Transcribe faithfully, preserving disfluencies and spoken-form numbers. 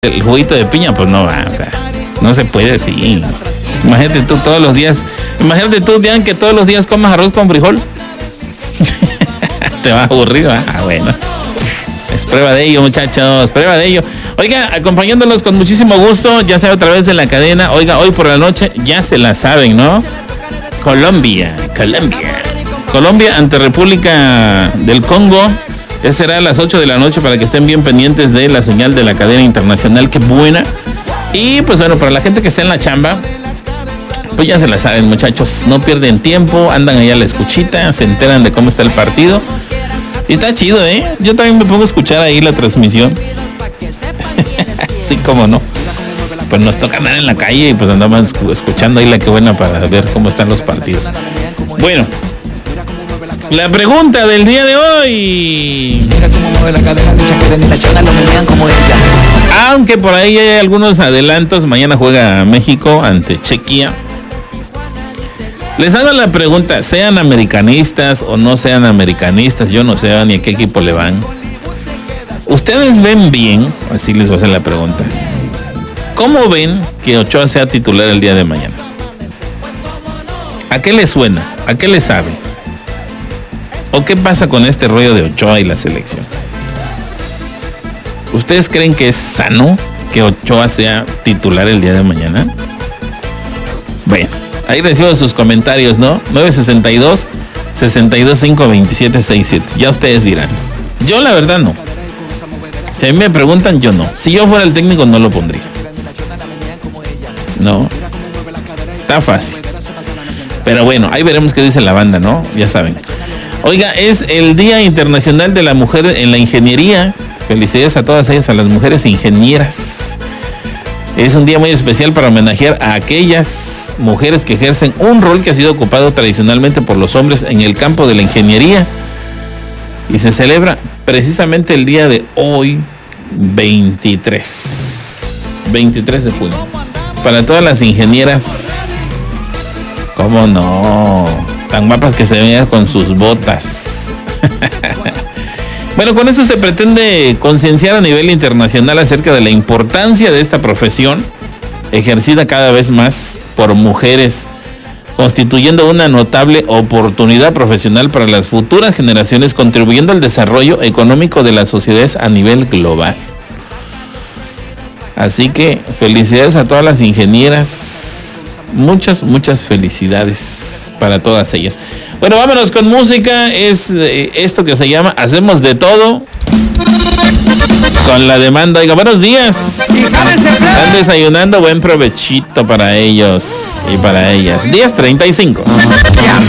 el juguito de piña, pues no va, o sea, no se puede así. Imagínate tú todos los días, imagínate tú, Dian, que todos los días comas arroz con frijol. Te vas a aburrir, ¿va? Ah, bueno. Es prueba de ello, muchachos, prueba de ello. Oiga, acompañándolos con muchísimo gusto, ya sea a través de la cadena. Oiga, hoy por la noche ya se la saben, ¿no? Colombia, Colombia. Colombia ante República del Congo. Ya será a las ocho de la noche para que estén bien pendientes de la señal de la cadena internacional. Qué buena. Y pues bueno, para la gente que está en la chamba, pues ya se la saben, muchachos. No pierden tiempo, andan allá a la escuchita, se enteran de cómo está el partido. Y está chido, ¿eh? Yo también me pongo a escuchar ahí la transmisión. Sí, cómo no. Pues nos toca andar en la calle y pues andamos escuchando ahí la que buena para ver cómo están los partidos. Bueno, la pregunta del día de hoy. Aunque por ahí hay algunos adelantos, mañana juega México ante Chequia. Les hago la pregunta, sean americanistas o no sean americanistas, yo no sé ni a qué equipo le van. ¿Ustedes ven bien? Así les voy a hacer la pregunta. ¿Cómo ven que Ochoa sea titular el día de mañana? ¿A qué le suena? ¿A qué le sabe? ¿O qué pasa con este rollo de Ochoa y la selección? ¿Ustedes creen que es sano que Ochoa sea titular el día de mañana? Bueno, ahí recibo sus comentarios, ¿no? nueve sesenta y dos, sesenta y dos cinco, veintisiete sesenta y siete. Ya ustedes dirán. Yo la verdad no. Si a mí me preguntan, yo no. Si yo fuera el técnico, no lo pondría. No. Está fácil. Pero bueno, ahí veremos qué dice la banda, ¿no? Ya saben. Oiga, es el Día Internacional de la Mujer en la Ingeniería. Felicidades a todas ellas, a las mujeres ingenieras. Es un día muy especial para homenajear a aquellas mujeres que ejercen un rol que ha sido ocupado tradicionalmente por los hombres en el campo de la ingeniería. Y se celebra precisamente el día de hoy, veintitrés de junio. Para todas las ingenieras, ¿cómo no? Tan guapas que se vean con sus botas. Bueno, con eso se pretende concienciar a nivel internacional acerca de la importancia de esta profesión, ejercida cada vez más por mujeres, constituyendo una notable oportunidad profesional para las futuras generaciones, contribuyendo al desarrollo económico de las sociedades a nivel global. Así que felicidades a todas las ingenieras, muchas, muchas felicidades para todas ellas. Bueno, vámonos con música. Es eh, esto que se llama Hacemos de Todo con la demanda. Oiga, buenos días. Están desayunando, buen provechito para ellos y para ellas. diez treinta y cinco.